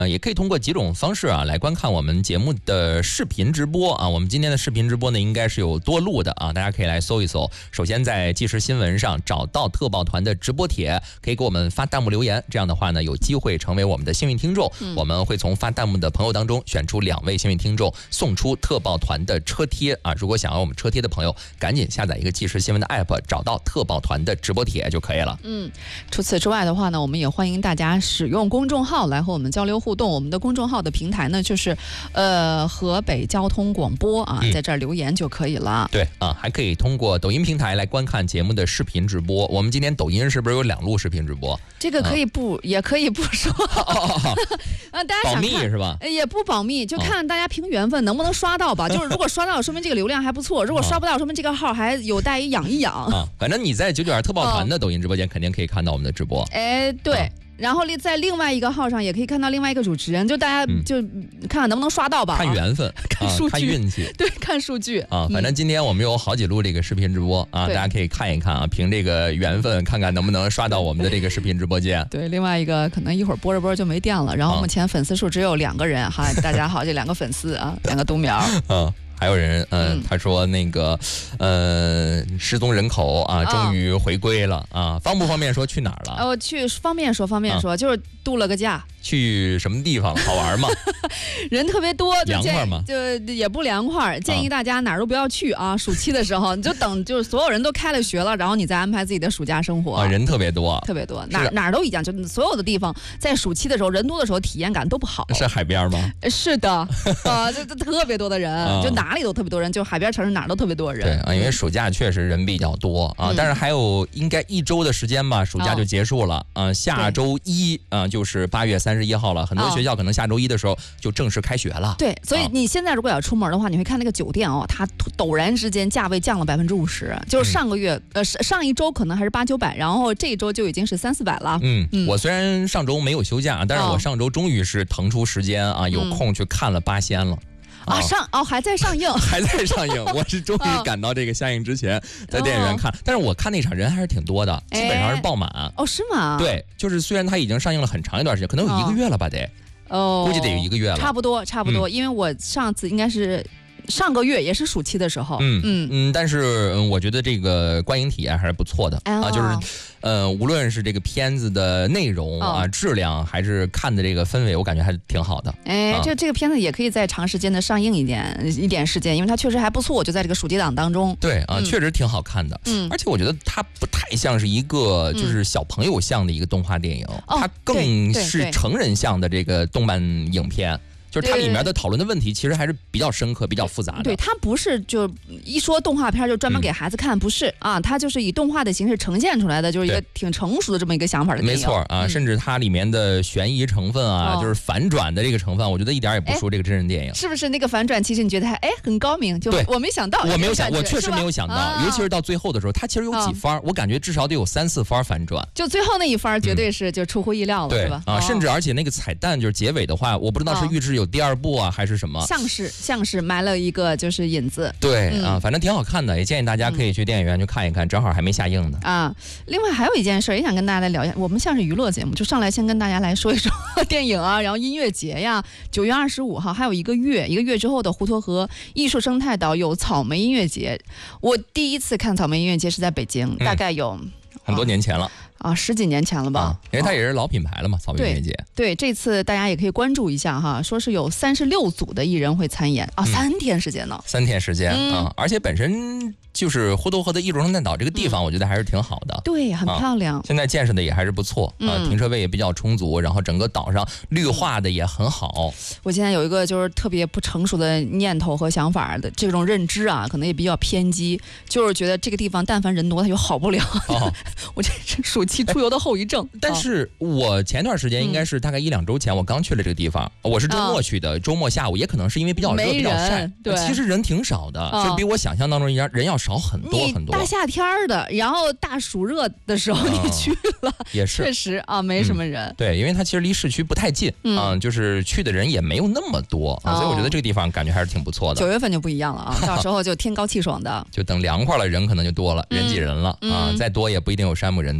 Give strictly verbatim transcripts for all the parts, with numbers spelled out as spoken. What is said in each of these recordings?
呃，也可以通过几种方式啊来观看我们节目的视频直播啊。我们今天的视频直播呢，应该是有多录的啊，大家可以来搜一搜。首先在即时新闻上找到特报团的直播帖，可以给我们发弹幕留言，这样的话呢，有机会成为我们的幸运听众。嗯、我们会从发弹幕的朋友当中选出两位幸运听众，送出特报团的车贴啊。如果想要我们车贴的朋友，赶紧下载一个即时新闻的 app， 找到特报团的直播帖就可以了。 嗯，除此之外的话呢，我们也欢迎大家使用公众号来和我们交流互动。我们的公众号的平台呢，就是呃河北交通广播啊，在这儿留言就可以了。 对啊，还可以通过抖音平台来观看节目的视频直播。我们今天抖音是不是有两路视频直播？ 这个可以不、嗯、也可以不说。啊，大家想看保密是吧？ 也不保密，就看大家凭缘分能不能刷到吧。就是如果刷到，说明这个流量还不错；如果刷不到，说明这个号还有待于养一养。 啊，反正你在九九二特报团的抖音直播间肯定可以看到我们的直播。 哎，对。啊，然后在另外一个号上也可以看到另外一个主持人，就大家就看看能不能刷到吧。 看缘分， 看数据， 啊、看运气。 对，看数据啊。反正今天我们有好几路这个视频直播啊，大家可以看一看啊，凭这个缘分看看能不能刷到我们的这个视频直播间。 对，另外一个可能一会儿播着播着就没电了，然后目前粉丝数只有两个人哈、啊，大家好，这两个粉丝啊，两个独苗。 啊。还有人，嗯、呃，他说那个，呃，失踪人口啊，终于回归了、哦、啊，方不方便说去哪儿了？ 哦，去方便说，方便说，啊、就是度了个假。 去什么地方好玩吗？ 人特别多， 凉快吗？ 就也不凉快，建议大家哪儿都不要去啊！暑期的时候，你就等就是所有人都开了学了，然后你再安排自己的暑假生活。 啊，人特别多， 特别多，哪哪儿都一样，就所有的地方在暑期的时候人多的时候体验感都不好。 是海边吗？ 是的，啊，就特别多的人，啊、就哪里都特别多人，就海边城市哪儿都特别多人。 对啊，因为暑假确实人比较多啊，嗯、但是还有应该一周的时间吧，暑假就结束了。啊、哦，下周一啊就是八月三十一号了，很多学校可能下周一的时候就正式开学了。 对，所以你现在如果要出门的话，你会看那个酒店哦，它陡然之间价位降了百分之五十，就是上个月、嗯、呃上一周可能还是八九百，然后这一周就已经是三四百了。 嗯嗯，我虽然上周没有休假，但是我上周终于是腾出时间啊，有空去看了《八仙》了。 啊，上哦还在上映， 还在上映，我是终于赶到这个下映之前，在电影院看，但是我看那场人还是挺多的，基本上是爆满。 哦，是吗？ 对，就是虽然它已经上映了很长一段时间，可能有一个月了吧，得， 哦， 估计得有一个月了， 差不多，差不多，因为我上次应该是。上个月也是暑期的时候， 嗯嗯嗯，但是我觉得这个观影体验还是不错的、哦、啊，就是，呃，无论是这个片子的内容啊、哦、质量，还是看的这个氛围，我感觉还是挺好的。 哎，啊、这这个片子也可以在长时间的上映一点一点时间，因为它确实还不错，就在这个暑期档当中。 对啊，嗯、确实挺好看的。嗯，而且我觉得它不太像是一个就是小朋友向的一个动画电影，嗯、它更是成人向的这个动漫影片。就是它里面的讨论的问题，其实还是比较深刻、比较复杂的。 对，它不是就一说动画片就专门给孩子看，嗯、不是啊，它就是以动画的形式呈现出来的，就是一个挺成熟的这么一个想法的电影。 没错啊，嗯、甚至它里面的悬疑成分啊，哦、就是反转的这个成分，我觉得一点也不输这个真人电影。 是不是那个反转？其实你觉得还哎很高明？就我没想到， 我没有想，我确实没有想到，啊、尤其是到最后的时候，它其实有几番，啊、我感觉至少得有三四番反转。 就最后那一番绝对是就出乎意料了， 嗯、 是吧？ 啊，哦、甚至而且那个彩蛋就是结尾的话，我不知道是预知有第二部啊。还是什么？ 像是像是埋了一个就是引子。 对、嗯、啊，反正挺好看的，也建议大家可以去电影院去看一看，嗯、正好还没下映呢。 啊，另外还有一件事也想跟大家来聊一下，我们像是娱乐节目，就上来先跟大家来说一说电影啊，然后音乐节呀，九月二十五号还有一个月，一个月之后的滹沱河艺术生态岛有草莓音乐节。我第一次看草莓音乐节是在北京，嗯、大概有很多年前了。 啊，十几年前了吧、啊？ 因为它也是老品牌了嘛，草莓音乐节。 对，这次大家也可以关注一下哈，说是有三十六组的艺人会参演啊，三天时间呢。 三天时间、嗯、啊，而且本身就是滹沱河的艺术生态岛这个地方，我觉得还是挺好的。嗯、 对，很漂亮、啊。 现在建设的也还是不错啊，嗯、停车位也比较充足，然后整个岛上绿化的也很好。 我现在有一个就是特别不成熟的念头和想法的这种认知啊，可能也比较偏激，就是觉得这个地方但凡人多，它就好不了。哦、我这是暑期出游的后遗症。 但是我前段时间应该是大概一两周前，我刚去了这个地方，我是周末去的，周末下午也可能是因为比较热比较晒， 对， 其实人挺少的，就比我想象当中人要少很多很多。 大夏天的，然后大暑热的时候你去了， 也是确实啊，没什么人。 对，因为它其实离市区不太近啊，就是去的人也没有那么多啊，所以我觉得这个地方感觉还是挺不错的。 九月份就不一样了啊，到时候就天高气爽的， 就等凉快了，人可能就多了，人挤人了啊，再多也不一定有山姆人多。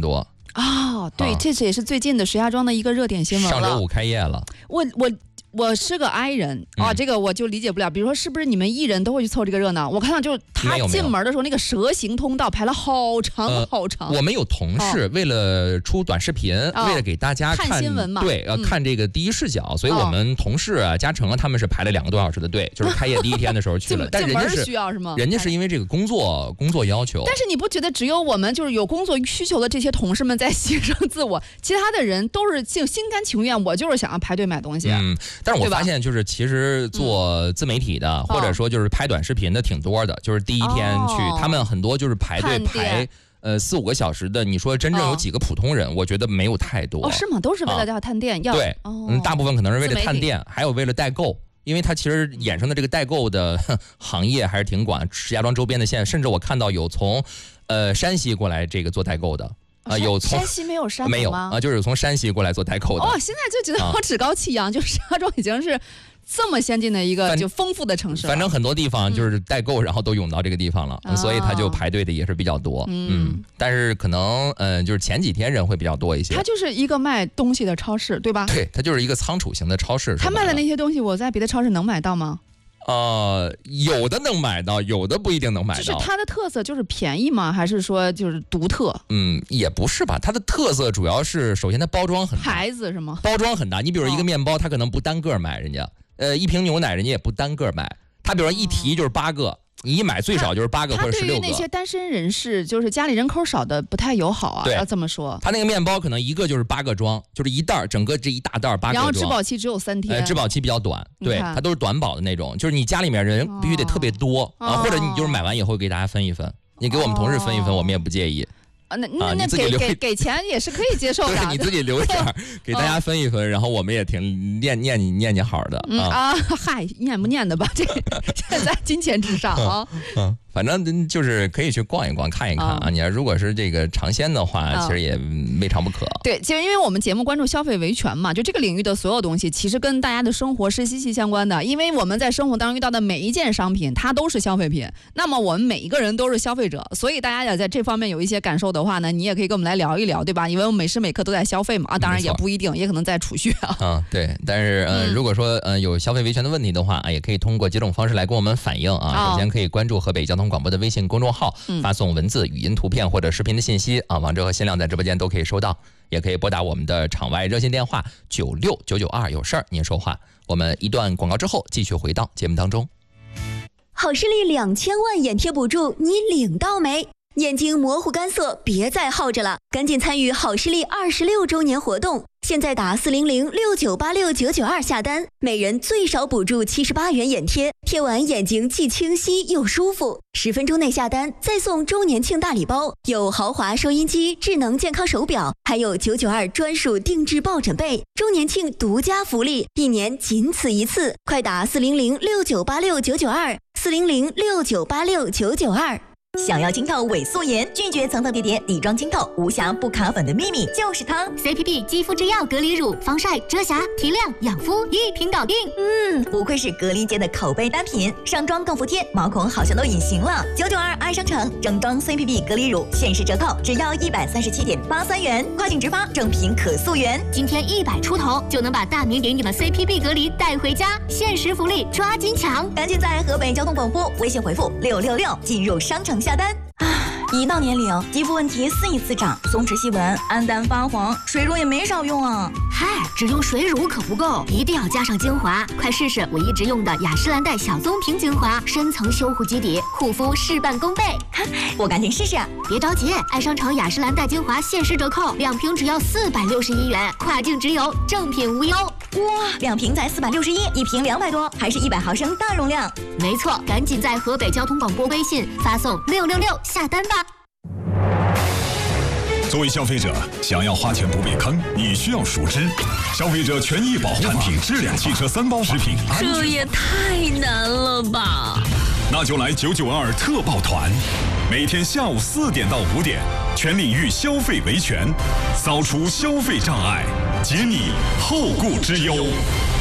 哦，对， 啊、 这是也是最近的石家庄的一个热点新闻了。 上周五开业了。 我我。我是个 I 人啊、嗯，这个我就理解不了。比如说，是不是你们艺人都会去凑这个热闹？我看到就是他进门的时候，那个蛇形通道排了好长好长。 呃、我们有同事为了出短视频，哦、为了给大家 看, 看新闻嘛， 对，要、嗯、看这个第一视角，所以我们同事啊，嘉诚啊，他们是排了两个多小时的队，就是开业第一天的时候去了。但人家是需要是吗？ 人家是因为这个工作工作要求。 但是你不觉得只有我们就是有工作需求的这些同事们在牺牲自我，其他的人都是心心甘情愿，我就是想要排队买东西。 嗯，但是我发现就是。其实做自媒体的、嗯，或者说就是拍短视频的挺多的，就是第一天去，哦、他们很多就是排队排呃四五个小时的。你说真正有几个普通人？哦、我觉得没有太多。 哦，是吗？都是为了要探店，啊、要对， 哦、 嗯，大部分可能是为了探店，还有为了代购。因为它其实衍生的这个代购的行业还是挺广，石家庄周边的县，甚至我看到有从呃山西过来这个做代购的。啊、呃，有从山西没有山没有啊、呃，就是从山西过来做代购的。 哦，现在就觉得我趾高气扬，啊、就石家庄已经是这么先进的一个就丰富的城市了。 反正很多地方就是代购，然后都涌到这个地方了，嗯、所以他就排队的也是比较多。嗯，嗯但是可能嗯、呃，就是前几天人会比较多一些。 它就是一个卖东西的超市，对吧？ 对，它就是一个仓储型的超市。 他卖的那些东西，我在别的超市能买到吗？ 呃，有的能买到，有的不一定能买到。 就是它的特色就是便宜吗？还是说就是独特？ 嗯，也不是吧。它的特色主要是，首先它包装很大， 牌子是吗？ 包装很大。你比如一个面包，它可能不单个买，人家呃一瓶牛奶，人家也不单个买。它比如说一提就是八个。你一买最少就是八个或者十六个。 对于那些单身人士，就是家里人口少的不太友好啊。要这么说， 他那个面包可能一个就是八个装，就是一袋，整个这一大袋八个装。 然后质保期只有三天， 呃，质保期比较短，对，它都是短保的那种。就是你家里面人必须得特别多、哦、啊，或者你就是买完以后给大家分一分，你给我们同事分一分，哦、我们也不介意。 啊，那那那给给给钱也是可以接受的， 对，你自己留一点，给大家分一分，然后我们也挺念念你念你好的、 嗯、啊。嗨，念不念的吧？这现在金钱至上啊。 嗯，反正就是可以去逛一逛，看一看啊。嗯、你要如果是这个尝鲜的话、嗯，其实也未尝不可。 对，其实因为我们节目关注消费维权嘛，就这个领域的所有东西，其实跟大家的生活是息息相关的。因为我们在生活当中遇到的每一件商品，它都是消费品。那么我们每一个人都是消费者，所以大家要在这方面有一些感受的话呢，你也可以跟我们来聊一聊，对吧？因为我们每时每刻都在消费嘛，啊，当然也不一定，也可能在储蓄啊。 嗯，对。但是呃、嗯，如果说呃有消费维权的问题的话，也可以通过几种方式来跟我们反映啊。首先可以关注河北交通广播的微信公众号，嗯、发送文字、语音、图片或者视频的信息啊，王哲和新亮在直播间都可以收到。也可以拨打我们的场外热线电话九六九九二，有事儿您说话。我们一段广告之后继续回到节目当中。 好视力两千万眼贴补助，你领到没？眼睛模糊干涩，别再耗着了，赶紧参与好视力二十六周年活动！现在打四零零六九八六九九二下单，每人最少补助七十八元眼贴，贴完眼睛既清晰又舒服。十分钟内下单，再送周年庆大礼包，有豪华收音机、智能健康手表，还有九九二专属定制抱枕被。周年庆独家福利，一年仅此一次，快打四零零六九八六九九二，四零零六九八六九九二。想要清透伪素颜，拒绝层层叠叠底妆清透，无瑕不卡粉的秘密就是它 C P P 肌肤之钥隔离乳，防晒、遮瑕、提亮、养肤一瓶搞定。嗯，不愧是隔离界的口碑单品，上妆更服帖，毛孔好像都隐形了。九九二爱商城整装 C P P 隔离乳限时折扣，只要一百三十七点八三元，跨境直发，正品可溯源。今天一百出头就能把大名鼎鼎的 C P P 隔离带回家，限时福利抓紧抢！赶紧在河北交通广播微信回复六六六进入商城下单。一到年龄，肌肤问题肆意滋长，松弛细纹、暗淡发黄，水乳也没少用啊。嗨，只用水乳可不够，一定要加上精华。快试试我一直用的雅诗兰黛小棕瓶精华，深层修护基底，护肤事半功倍。我赶紧试试。别着急，爱商城雅诗兰黛精华限时折扣，两瓶只要四百六十一元，跨境直邮，正品无忧。哇，两瓶才四百六十一，一瓶两百多，还是一百毫升大容量。没错，赶紧在河北交通广播微信发送六六六下单吧。 作为消费者，想要花钱不被坑，你需要熟知消费者权益保护产品质量汽车三包食品安全。 这也太难了吧！ 那就来九九二特报团，每天下午四点到五点，全领域消费维权，扫除消费障碍，解你后顾之忧。